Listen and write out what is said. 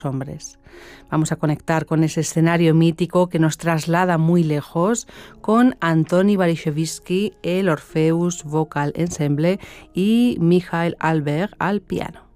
hombres. Vamos a conectar con ese escenario mítico que nos traslada muy lejos con Antoni Barishevsky, el Orpheus Vocal Ensemble y Michael Albert al piano.